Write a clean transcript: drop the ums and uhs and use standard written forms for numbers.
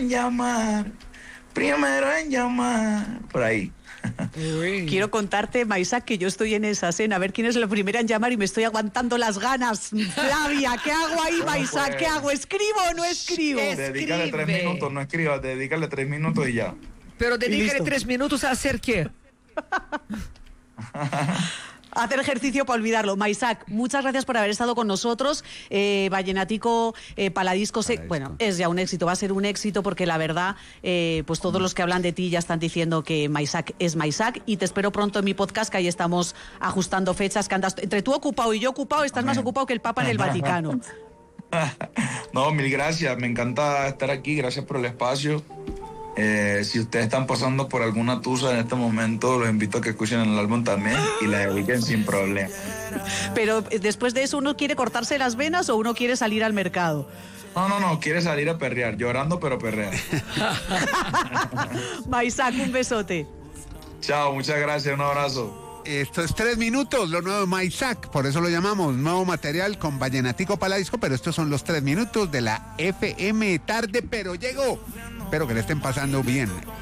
en llamar, primero en llamar. Por ahí. Uy. Quiero contarte, Maisak, que yo estoy en esa cena. A ver quién es la primera en llamar y me estoy aguantando las ganas. Flavia, ¿qué hago ahí, Maisak? pues. ¿Qué hago? ¿Escribo o no escribo? Dedícale 3 Escribe. minutos, no escribas, dedícale 3 minutos y ya. Pero dedícale listo. 3 minutos a hacer qué. Hacer ejercicio para olvidarlo. Maisak, muchas gracias por haber estado con nosotros. Vallenatico, Paladisco, bueno, es ya un éxito, va a ser un éxito porque la verdad, pues todos los que hablan de ti ya están diciendo que Maisak es Maisak, y te espero pronto en mi podcast, que ahí estamos ajustando fechas, que andas entre tú ocupado y yo ocupado, estás más ocupado que el Papa en el Vaticano. No, mil gracias, me encanta estar aquí, gracias por el espacio. Si ustedes están pasando por alguna tusa en este momento, los invito a que escuchen el álbum también y la dediquen sin problema. Pero después de eso, ¿uno quiere cortarse las venas o uno quiere salir al mercado? No, quiere salir a perrear, llorando pero perrear. Maisak, un besote. Chao, muchas gracias, un abrazo. Esto es 3 minutos, lo nuevo de Maisak, por eso lo llamamos nuevo material con Vallenatico Paladisco, pero estos son los 3 minutos de la FM tarde, pero llegó. Espero que le estén pasando bien.